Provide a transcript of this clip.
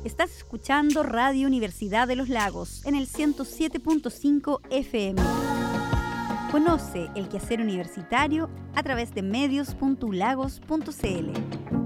Estás escuchando Radio Universidad de los Lagos en el 107.5 FM. Conoce el quehacer universitario a través de medios.ulagos.cl.